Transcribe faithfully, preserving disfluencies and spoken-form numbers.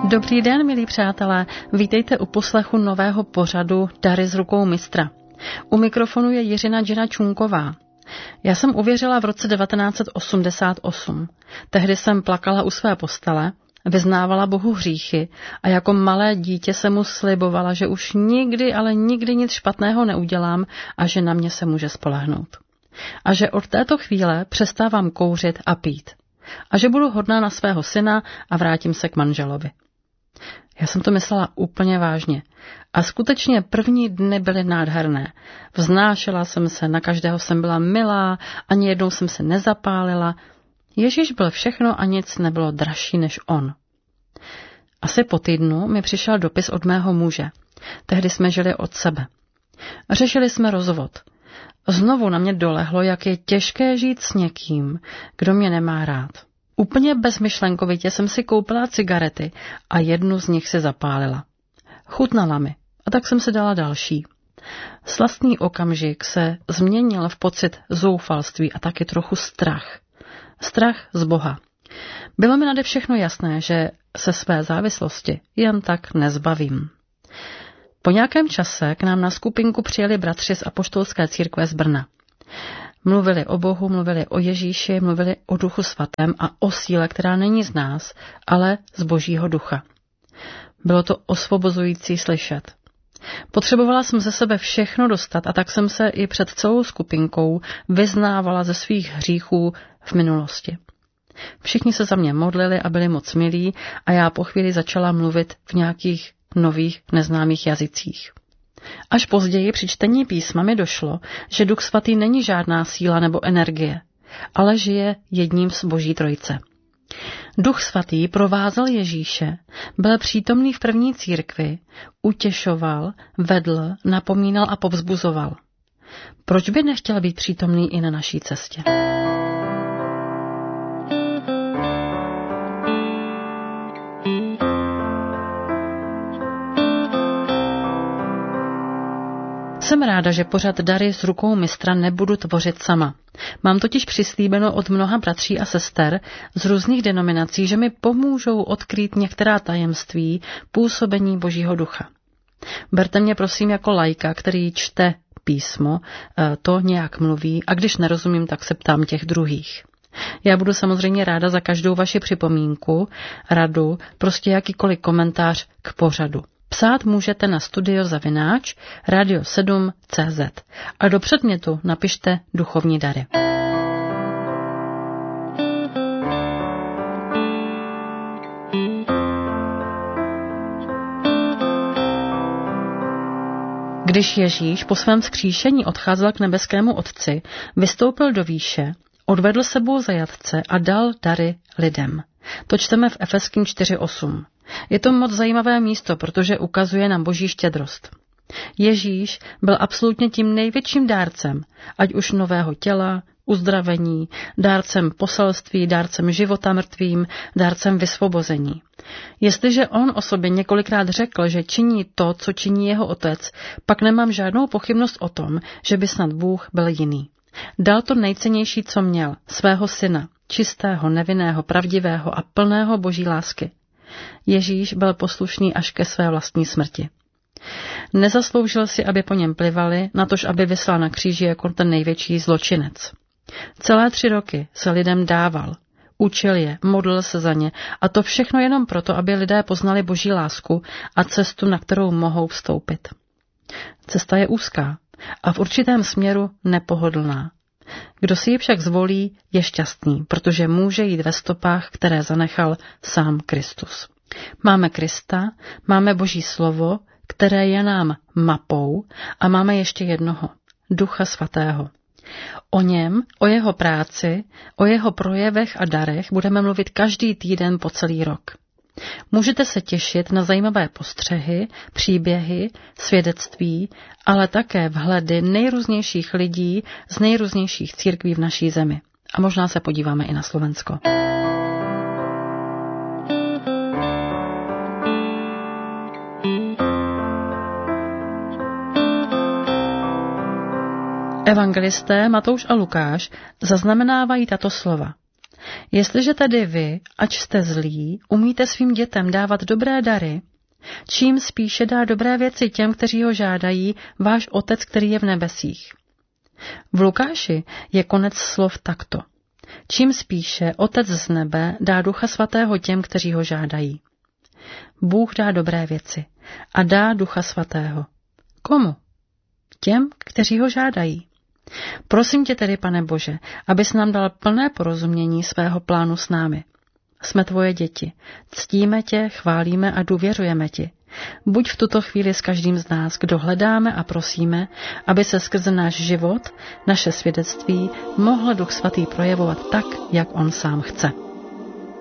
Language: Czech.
Dobrý den, milí přátelé, vítejte u poslechu nového pořadu Dary z rukou mistra. U mikrofonu je Jiřina Džina Čunková. Já jsem uvěřila v roce devatenáct set osmdesát osm. Tehdy jsem plakala u své postele, vyznávala Bohu hříchy a jako malé dítě se mu slibovala, že už nikdy, ale nikdy nic špatného neudělám a že na mě se může spolehnout. A že od této chvíle přestávám kouřit a pít. A že budu hodná na svého syna a vrátím se k manželovi. Já jsem to myslela úplně vážně. A skutečně první dny byly nádherné. Vznášela jsem se, na každého jsem byla milá, ani jednou jsem se nezapálila. Ježíš byl všechno a nic nebylo dražší než on. Asi po týdnu mi přišel dopis od mého muže. Tehdy jsme žili od sebe. Řešili jsme rozvod. Znovu na mě dolehlo, jak je těžké žít s někým, kdo mě nemá rád. Úplně bezmyšlenkovitě jsem si koupila cigarety a jednu z nich si zapálila. Chutnala mi a tak jsem si dala další. Slastný okamžik se změnil v pocit zoufalství a taky trochu strach. Strach z Boha. Bylo mi nade všechno jasné, že se své závislosti jen tak nezbavím. Po nějakém čase k nám na skupinku přijeli bratři z apoštolské církve z Brna. Mluvili o Bohu, mluvili o Ježíši, mluvili o Duchu svatém a o síle, která není z nás, ale z Božího ducha. Bylo to osvobozující slyšet. Potřebovala jsem ze sebe všechno dostat a tak jsem se i před celou skupinkou vyznávala ze svých hříchů v minulosti. Všichni se za mě modlili a byli moc milí a já po chvíli začala mluvit v nějakých nových neznámých jazycích. Až později při čtení písma mi došlo, že Duch svatý není žádná síla nebo energie, ale žije jedním z Boží trojice. Duch svatý provázel Ježíše, byl přítomný v první církvi, utěšoval, vedl, napomínal a povzbuzoval. Proč by nechtěl být přítomný i na naší cestě? Jsem ráda, že pořad Dary z rukou mistra nebudu tvořit sama. Mám totiž přislíbeno od mnoha bratří a sester z různých denominací, že mi pomůžou odkrýt některá tajemství působení Božího ducha. Berte mě prosím jako laika, který čte písmo, to nějak mluví a když nerozumím, tak se ptám těch druhých. Já budu samozřejmě ráda za každou vaši připomínku, radu, prostě jakýkoliv komentář k pořadu. Psát můžete na studio zavináč radio sedm tečka cé zet a do předmětu napište duchovní dary. Když Ježíš po svém vzkříšení odcházel k nebeskému Otci, vystoupil do výše, odvedl sebou zajatce a dal dary lidem. To čteme v Efeským čtyři osm. Je to moc zajímavé místo, protože ukazuje nám Boží štědrost. Ježíš byl absolutně tím největším dárcem, ať už nového těla, uzdravení, dárcem poselství, dárcem života mrtvým, dárcem vysvobození. Jestliže on o sobě několikrát řekl, že činí to, co činí jeho Otec, pak nemám žádnou pochybnost o tom, že by snad Bůh byl jiný. Dal to nejcennější, co měl, svého syna, čistého, nevinného, pravdivého a plného Boží lásky. Ježíš byl poslušný až ke své vlastní smrti. Nezasloužil si, aby po něm plivali, natož aby vislal na kříži jako ten největší zločinec. Celé tři roky se lidem dával, učil je, modlil se za ně a to všechno jenom proto, aby lidé poznali Boží lásku a cestu, na kterou mohou vstoupit. Cesta je úzká a v určitém směru nepohodlná. Kdo si ji však zvolí, je šťastný, protože může jít ve stopách, které zanechal sám Kristus. Máme Krista, máme Boží slovo, které je nám mapou a máme ještě jednoho, Ducha svatého. O něm, o jeho práci, o jeho projevech a darech budeme mluvit každý týden po celý rok. Můžete se těšit na zajímavé postřehy, příběhy, svědectví, ale také vhledy nejrůznějších lidí z nejrůznějších církví v naší zemi. A možná se podíváme i na Slovensko. Evangelisté Matouš a Lukáš zaznamenávají tato slova. Jestliže tedy vy, ač jste zlí, umíte svým dětem dávat dobré dary, čím spíše dá dobré věci těm, kteří ho žádají, váš Otec, který je v nebesích. V Lukáši je konec slov takto. Čím spíše Otec z nebe dá Ducha Svatého těm, kteří ho žádají. Bůh dá dobré věci a dá Ducha Svatého. Komu? Těm, kteří ho žádají. Prosím tě tedy, Pane Bože, abys nám dal plné porozumění svého plánu s námi. Jsme tvoje děti, ctíme tě, chválíme a důvěřujeme ti. Buď v tuto chvíli s každým z nás, kdo hledáme a prosíme, aby se skrze náš život, naše svědectví, mohl Duch Svatý projevovat tak, jak on sám chce.